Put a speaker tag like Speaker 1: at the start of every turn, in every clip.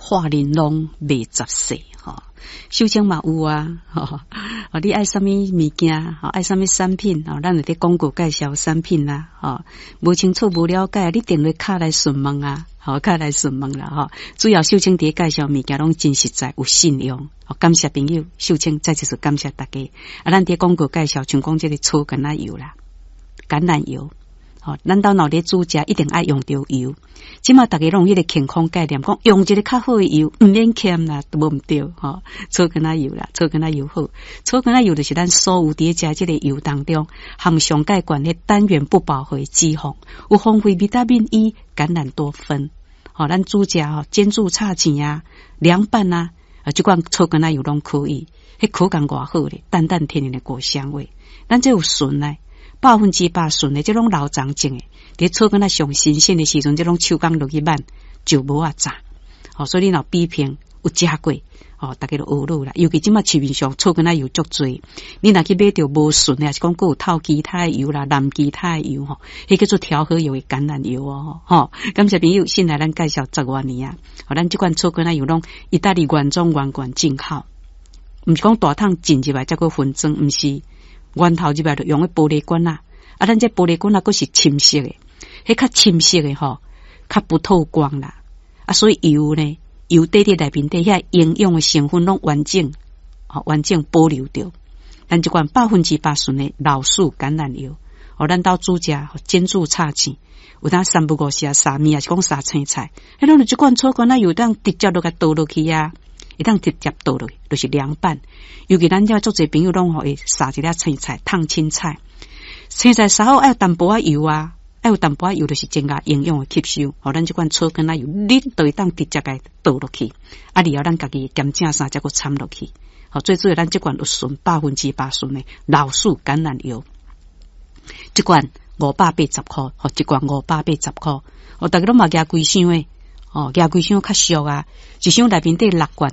Speaker 1: 华人拢未十岁哈，秀清嘛有啊，你爱什么物件，爱什么产品，咱就伫广告介绍产品啦，无清楚无了解，你电话卡来询问啊，卡来询问啦，主要秀清伫介绍物件拢真实在有信用，感谢朋友，秀清再次感谢大家，咱伫广告介绍像讲这个草橄榄油啦，橄榄油。咱到脑袋煮食一定爱用到油，即马大家拢迄个健康概念，讲用一个较好的油，唔免欠啦，都无唔对草橄榄油啦，草橄榄油好，草橄榄油就是咱所有伫食即个油当中含上盖管的单元不饱和脂肪，有丰富维他命 E、橄榄多酚，咱煮食煎煮炒糋啊、凉拌啊，即款草橄榄油拢可以，迄口感偌好咧，淡淡甜甜的果香味，咱这有纯嘞。100%纯的，这种老长种的，伫草橄榄上新鲜的时阵，这种手工落去慢就无啊炸。所以你若比拼有食过，大家都学路啦。尤其即马市面上草橄榄油足多，你若去买到无纯的，还是讲有透其他的油啦、蓝其他的油迄叫做调和油的橄榄油感谢朋友，先来咱介绍10多年啊，咱即款草橄榄油拢意大利原装原罐进口，毋是讲大桶进入来才个分装，毋是。源头入来就用的玻璃管啊，咱这玻璃管佫是深色的，迄较深色的较不透光啦，所以油呢，油底内面底遐营养的成分拢完整保留着。咱这款100%纯的老树橄榄油，咱到煮食煎煮炒糋，有当3不5时沙面，也是讲沙青菜，迄拢这款草橄榄油当直接落甲倒落去啊。一旦直接倒落去，就是凉拌。尤其咱遮做侪朋友拢会撒一粒青菜、烫青菜。青菜撒好爱有淡薄仔油啊，爱有淡薄仔油就是增加营养的吸收。咱这款草橄榄油，你都会当直接个倒落去。然后咱家己咸正啥才个掺落去。最主要咱这款有纯100%纯的老树橄榄油。这款580块，一罐580块。大家都嘛加贵箱诶。价贵箱较俗啊，一箱内面底6罐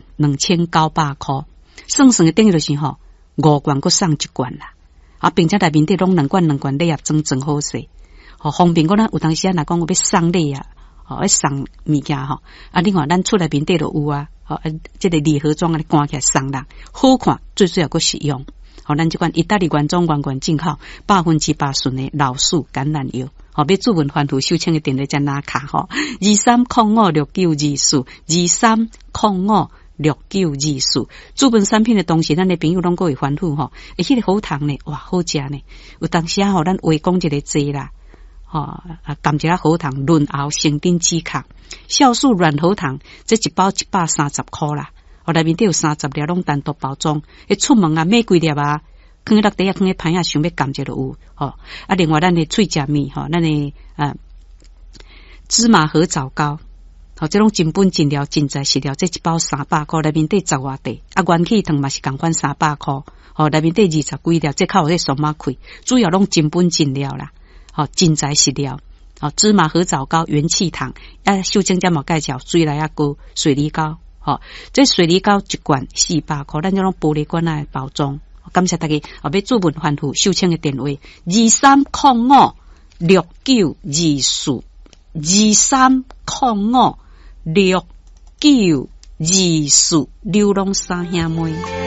Speaker 1: 2900块，算的等于就是5罐佮送1罐啦。并且内面底拢2罐礼盒装真好势，方便咱有当时若讲有要送礼啊，要送物件另外咱厝内面底就有啊，这个礼盒装啊，关起来送人，好看，最主要佮实用。咱这款意大利原装原罐进口100%纯的老树橄榄油。要注文欢图秀清的电话在哪卡23056924，23056924。注文产品的同时，咱的朋友拢个会欢呼迄个好糖呢，哇，好食呢。有当时咱话讲一个济啦，含一下好糖润喉生顶止咳，酵素软喉糖，这一包130块啦。内面都有30粒拢单独包装，出门啊买几粒啊。放落底下，放喺盘下，想要感觉就有另外，咱的脆食面咱的芝麻和枣糕，这种真本真料真材实料，这一包300块，内面底10外地，元气糖嘛是同款300块，内面底20几粒，这靠这数码开，主要拢真本真料啦，真材实料，芝麻和枣糕、元气糖，秀清家嘛介绍，水来个水梨膏，这水梨膏一罐400块，咱这种玻璃罐来包装。感谢大家，要注文欢呼秀清的电话23056924，23056924，流浪三兄妹。